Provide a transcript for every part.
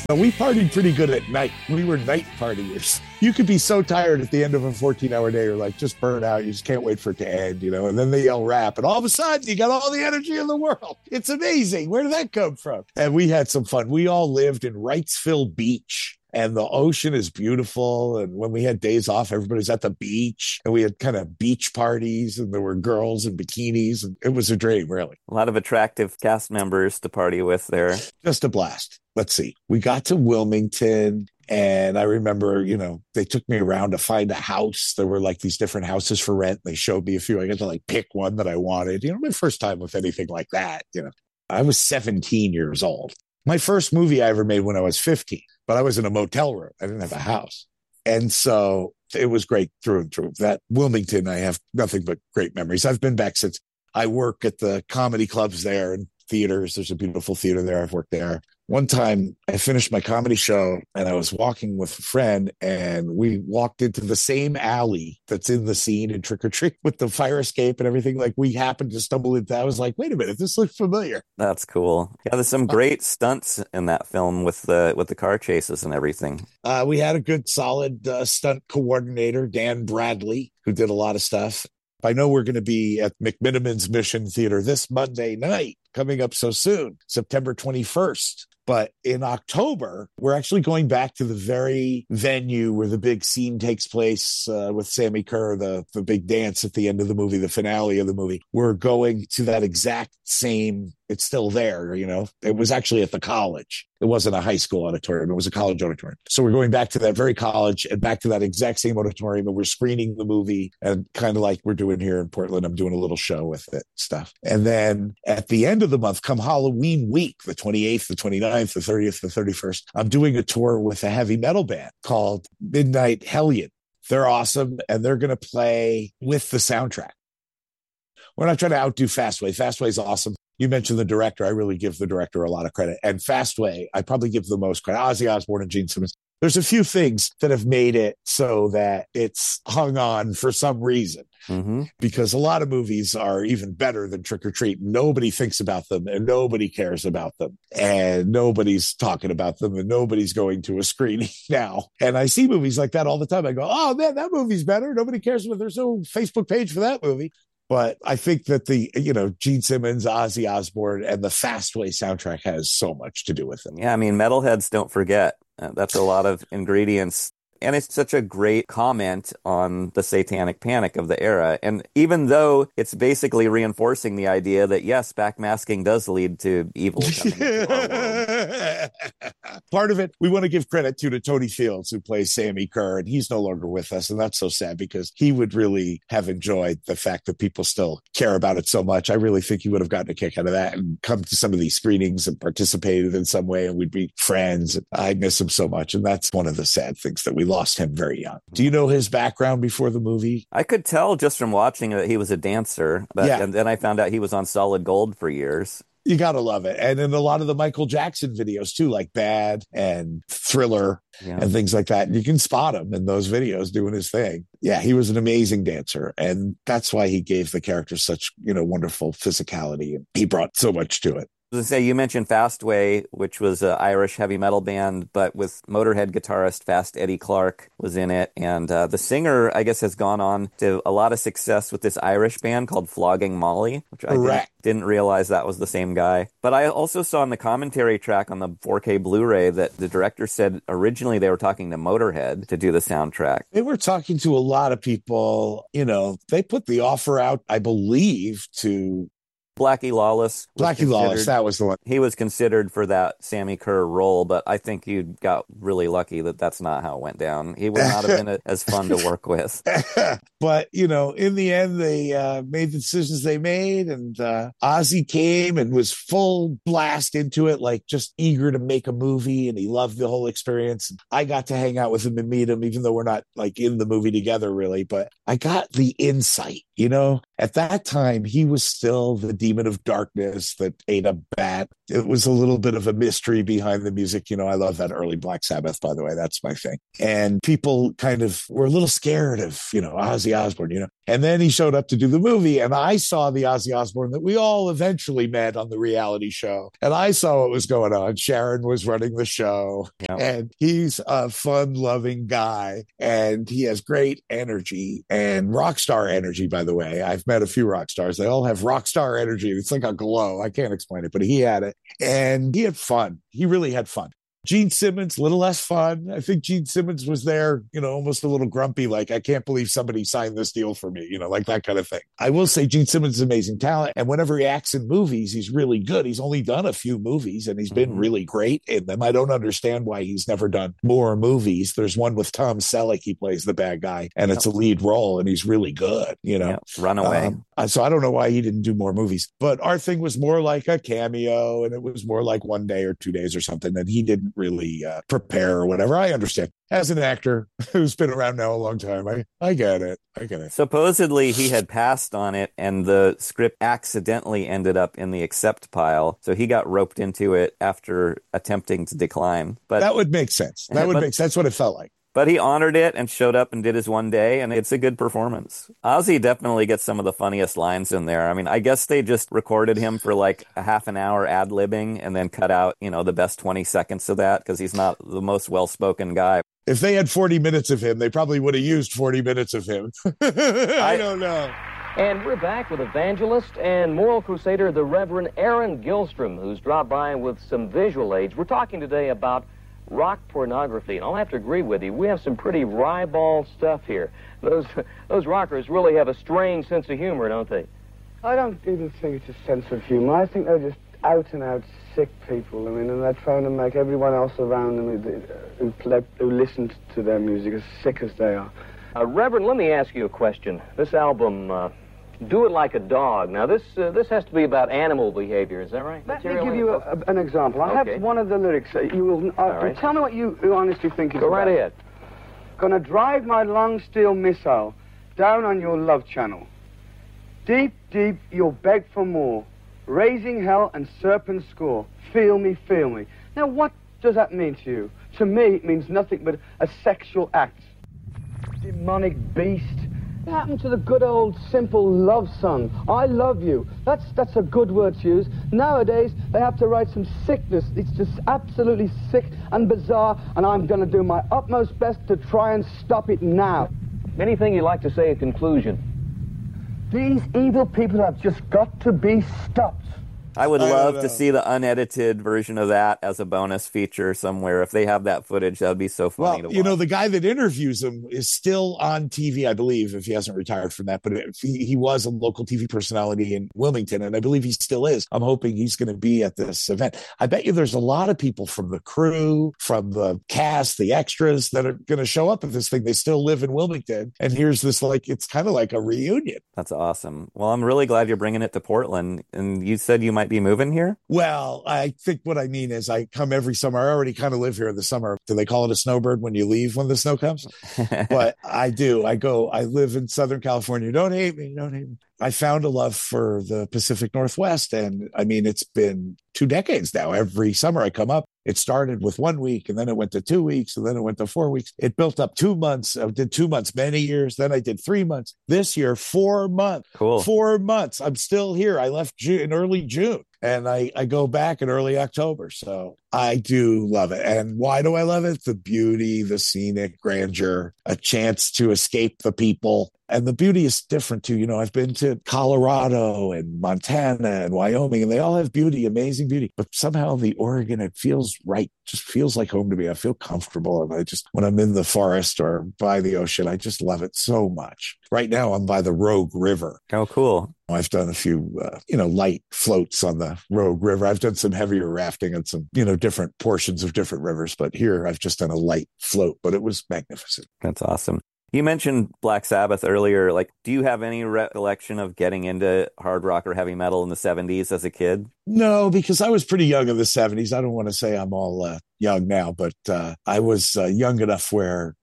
We partied pretty good at night. We were night partiers. You could be so tired at the end of a 14-hour day, you're like, just burn out. You just can't wait for it to end, and then they yell rap. And all of a sudden, you got all the energy in the world. It's amazing. Where did that come from? And we had some fun. We all lived in Wrightsville Beach. And the ocean is beautiful. And when we had days off, everybody's at the beach. And we had kind of beach parties. And there were girls in bikinis. And it was a dream, really. A lot of attractive cast members to party with there. Just a blast. Let's see. We got to Wilmington. And I remember, they took me around to find a house. There were like these different houses for rent. They showed me a few. I got to like pick one that I wanted. My first time with anything like that. I was 17 years old. My first movie I ever made when I was 15, but I was in a motel room. I didn't have a house. And so it was great through and through. That Wilmington, I have nothing but great memories. I've been back since. I work at the comedy clubs there and theaters. There's a beautiful theater there. I've worked there. One time I finished my comedy show and I was walking with a friend and we walked into the same alley that's in the scene in Trick or Treat with the fire escape and everything. Like we happened to stumble into that. I was like, wait a minute, this looks familiar. That's cool. Yeah, there's some great stunts in that film with the car chases and everything. We had a good solid stunt coordinator, Dan Bradley, who did a lot of stuff. I know we're going to be at McMiniman's Mission Theater this Monday night, coming up so soon, September 21st. But in October, we're actually going back to the very venue where the big scene takes place with Sammi Curr, the big dance at the end of the movie, the finale of the movie. We're going to that exact same, it's still there, It was actually at the college. It wasn't a high school auditorium. It was a college auditorium. So we're going back to that very college and back to that exact same auditorium. And we're screening the movie and kind of like we're doing here in Portland. I'm doing a little show with it stuff. And then at the end of the month, come Halloween week, the 28th, the 29th, the 30th, the 31st, I'm doing a tour with a heavy metal band called Midnight Hellion. They're awesome. And they're going to play with the soundtrack. We're not trying to outdo Fastway. Fastway's awesome. You mentioned the director. I really give the director a lot of credit. And Fastway, I probably give the most credit. Ozzy Osbourne and Gene Simmons. There's a few things that have made it so that it's hung on for some reason. Mm-hmm. Because a lot of movies are even better than Trick or Treat. Nobody thinks about them and nobody cares about them and nobody's talking about them and nobody's going to a screening now. And I see movies like that all the time. I go, oh man, that movie's better. Nobody cares. There's no Facebook page for that movie. But I think that the, Gene Simmons, Ozzy Osbourne, and the Fastway soundtrack has so much to do with it. Yeah, I mean, metalheads don't forget. That's a lot of ingredients. And it's such a great comment on the satanic panic of the era. And even though it's basically reinforcing the idea that, yes, backmasking does lead to evil coming into our world. Part of it, we want to give credit to Tony Fields, who plays Sammi Curr, and he's no longer with us. And that's so sad because he would really have enjoyed the fact that people still care about it so much. I really think he would have gotten a kick out of that and come to some of these screenings and participated in some way, and we'd be friends. I miss him so much. And that's one of the sad things that we lost him very young. Do you know his background before the movie? I could tell just from watching that he was a dancer, and then I found out he was on Solid Gold for years. You got to love it. And in a lot of the Michael Jackson videos too, like Bad and Thriller and things like that. You can spot him in those videos doing his thing. Yeah, he was an amazing dancer. And that's why he gave the character such, wonderful physicality. And he brought so much to it. To say, you mentioned Fastway, which was an Irish heavy metal band, but with Motorhead guitarist Fast Eddie Clarke was in it. And the singer, I guess, has gone on to a lot of success with this Irish band called Flogging Molly, which I didn't realize that was the same guy. But I also saw in the commentary track on the 4K Blu-ray that the director said originally they were talking to Motorhead to do the soundtrack. They were talking to a lot of people. They put the offer out, I believe, to Blackie Lawless. That was the one. He was considered for that Sammi Curr role, but I think you got really lucky that that's not how it went down. He would not have been as fun to work with. But, in the end, they made the decisions they made, and Ozzy came and was full blast into it, like just eager to make a movie, and he loved the whole experience. I got to hang out with him and meet him, even though we're not like in the movie together really, but I got the insight, At that time, he was still the demon of darkness that ate a bat. It was a little bit of a mystery behind the music. I love that early Black Sabbath, by the way. That's my thing. And people kind of were a little scared of, Ozzy Osbourne, And then he showed up to do the movie, and I saw the Ozzy Osbourne that we all eventually met on the reality show. And I saw what was going on. Sharon was running the show, and he's a fun-loving guy, and he has great energy and rock star energy, by the way. I've met a few rock stars. They all have rock star energy. It's like a glow. I can't explain it, but he had it. And he had fun. He really had fun. Gene Simmons, a little less fun. I think Gene Simmons was there, almost a little grumpy, like, I can't believe somebody signed this deal for me, like that kind of thing. I will say Gene Simmons is amazing talent. And whenever he acts in movies, he's really good. He's only done a few movies and he's been really great in them. I don't understand why he's never done more movies. There's one with Tom Selleck. He plays the bad guy and it's a lead role and he's really good, Runaway. So I don't know why he didn't do more movies, but our thing was more like a cameo and it was more like 1 day or 2 days or something that he didn't really prepare or whatever. I understand. As an actor who's been around now a long time, I get it. Supposedly he had passed on it and the script accidentally ended up in the accept pile. So he got roped into it after attempting to decline. But that would make sense. That's what it felt like. But he honored it and showed up and did his 1 day, and it's a good performance. Ozzy definitely gets some of the funniest lines in there. I mean, I guess they just recorded him for like a half an hour ad-libbing and then cut out, the best 20 seconds of that because he's not the most well-spoken guy. If they had 40 minutes of him, they probably would have used 40 minutes of him. I don't know. And we're back with evangelist and moral crusader, the Reverend Aaron Gilstrom, who's dropped by with some visual aids. We're talking today about rock pornography, and I'll have to agree with you. We have some pretty ribald stuff here. Those rockers really have a strange sense of humor, don't they? I don't even think it's a sense of humor. I think they're just out-and-out sick people. I mean, and they're trying to make everyone else around them who listens to their music as sick as they are. Reverend, let me ask you a question. This album, Do It Like a Dog. Now, this has to be about animal behavior, is that right? Let me give you an example. I have one of the lyrics. You will right. Tell me what you honestly think is Go right ahead. Gonna drive my long steel missile down on your love channel. Deep, deep, you'll beg for more. Raising hell and serpent score. Feel me, feel me. Now, what does that mean to you? To me, it means nothing but a sexual act. Demonic beast. What happened to the good old simple love song? I love you. That's a good word to use. Nowadays, they have to write some sickness. It's just absolutely sick and bizarre, and I'm going to do my utmost best to try and stop it now. Anything you'd like to say in conclusion? These evil people have just got to be stopped. I would love to see the unedited version of that as a bonus feature somewhere. If they have that footage, that would be so funny to watch. The guy that interviews him is still on TV, I believe, if he hasn't retired from that. But he was a local TV personality in Wilmington, and I believe he still is. I'm hoping he's going to be at this event. I bet you there's a lot of people from the crew, from the cast, the extras that are going to show up at this thing. They still live in Wilmington. And here's this, it's kind of like a reunion. That's awesome. Well, I'm really glad you're bringing it to Portland. And you said you might be moving here? Well, I think what I mean is I come every summer. I already kind of live here in the summer. Do they call it a snowbird when you leave when the snow comes? But I do. I live in Southern California. Don't hate me. I found a love for the Pacific Northwest. And I mean, it's been 2 decades now. Every summer I come up. It started with 1 week and then it went to 2 weeks and then it went to 4 weeks. It built up 2 months. I did 2 months many years. Then I did 3 months. This year, 4 months. Cool. 4 months. I'm still here. I left in early June and I go back in early October. So I do love it. And why do I love it? The beauty, the scenic grandeur, a chance to escape the people. And the beauty is different too. I've been to Colorado and Montana and Wyoming, and they all have beauty, amazing beauty. But somehow the Oregon, it feels right, just feels like home to me. I feel comfortable. And when I'm in the forest or by the ocean, I just love it so much. Right now, I'm by the Rogue River. Oh, cool. I've done a few, light floats on the Rogue River. I've done some heavier rafting on some, different portions of different rivers. But here I've just done a light float, but it was magnificent. That's awesome. You mentioned Black Sabbath earlier. Do you have any recollection of getting into hard rock or heavy metal in the 70s as a kid? No, because I was pretty young in the 70s. I don't want to say I'm all young now, but I was young enough where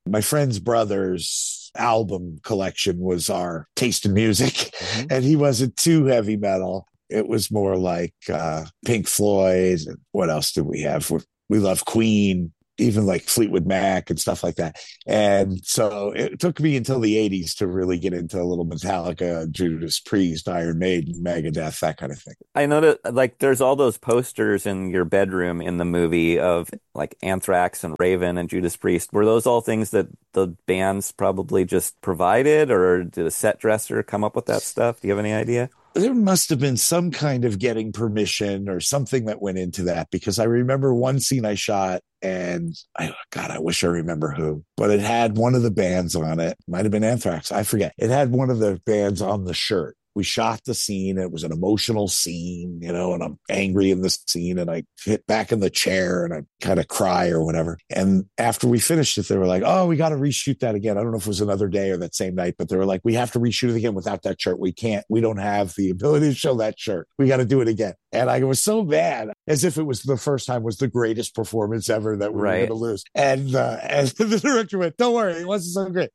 My friend's brother's album collection was our taste in music, and he wasn't too heavy metal. It was more like Pink Floyd. And what else did we have? We love Queen, even like Fleetwood Mac and stuff like that. And so it took me until the 80s to really get into a little Metallica, Judas Priest, Iron Maiden, Megadeth, that kind of thing. I know that like there's all those posters in your bedroom in the movie of like Anthrax and Raven and Judas Priest. Were those all things that the bands probably just provided, or did a set dresser come up with that stuff? Do you have any idea? There must have been some kind of getting permission or something that went into that, because I remember one scene I shot, and I wish I remember who, but it had one of the bands on it. Might have been Anthrax. I forget. It had one of the bands on the shirt. We shot the scene. It was an emotional scene, and I'm angry in the scene, and I hit back in the chair and I kind of cry or whatever. And after we finished it, they were like, "Oh, we got to reshoot that again." I don't know if it was another day or that same night, but they were like, "We have to reshoot it again without that shirt. We don't have the ability to show that shirt. We got to do it again." And I was so mad, as if it was the first time was the greatest performance ever that we were going to lose. And the director went, "Don't worry, it wasn't so great."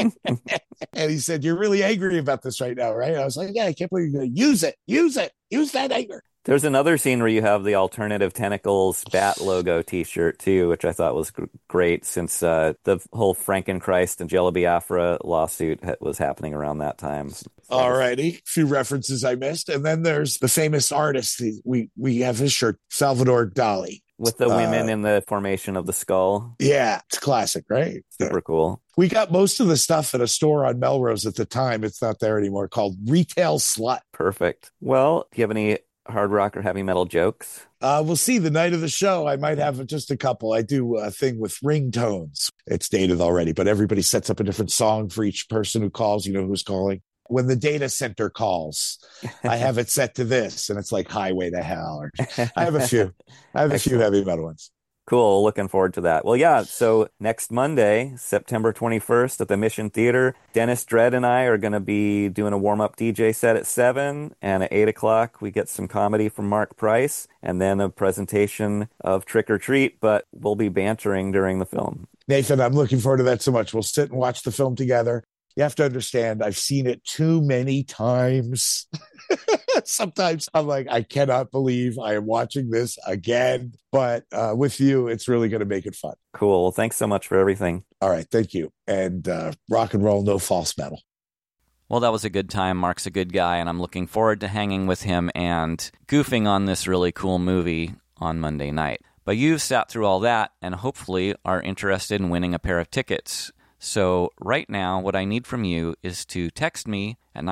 And he said, "You're really angry about this right now, right?" I was like, "Yeah, I can't believe you're going to use it. Use that anger." There's another scene where you have the Alternative Tentacles Bat logo T-shirt too, which I thought was great, since the whole Frankenchrist and Jello Biafra lawsuit was happening around that time. All righty, a few references I missed, and then there's the famous artist. We have his shirt, Salvador Dali, with the women in the formation of the skull. Yeah, it's classic, right? Super cool. We got most of the stuff at a store on Melrose at the time. It's not there anymore, called Retail Slut. Perfect. Well, do you have any hard rock or heavy metal jokes? We'll see. The night of the show, I might have just a couple. I do a thing with ringtones. It's dated already, but everybody sets up a different song for each person who calls. You know who's calling. When the data center calls, I have it set to this, and it's like Highway to Hell. Or, I have a few. Heavy metal ones. Cool. Looking forward to that. Well, yeah. So next Monday, September 21st at the Mission Theater, Dennis Dredd and I are going to be doing a warm-up DJ set at 7. And at 8 o'clock, we get some comedy from Mark Price and then a presentation of Trick or Treat. But we'll be bantering during the film. Nathan, I'm looking forward to that so much. We'll sit and watch the film together. You have to understand, I've seen it too many times. Sometimes I'm like, I cannot believe I am watching this again. But with you, it's really going to make it fun. Cool. Well, thanks so much for everything. All right. Thank you. And rock and roll, no false metal. Well, that was a good time. Mark's a good guy, and I'm looking forward to hanging with him and goofing on this really cool movie on Monday night. But you've sat through all that and hopefully are interested in winning a pair of tickets. So right now, what I need from you is to text me at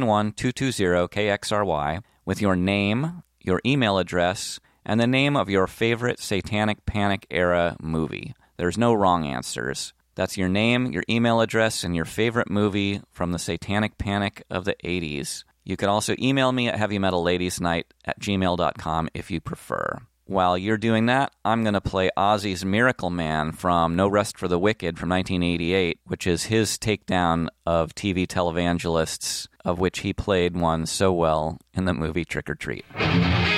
971-220-KXRY with your name, your email address, and the name of your favorite Satanic Panic era movie. There's no wrong answers. That's your name, your email address, and your favorite movie from the Satanic Panic of the 80s. You can also email me at heavymetalladiesnight@gmail.com if you prefer. While you're doing that, I'm going to play Ozzy's Miracle Man from No Rest for the Wicked from 1988, which is his takedown of TV televangelists, of which he played one so well in the movie Trick or Treat.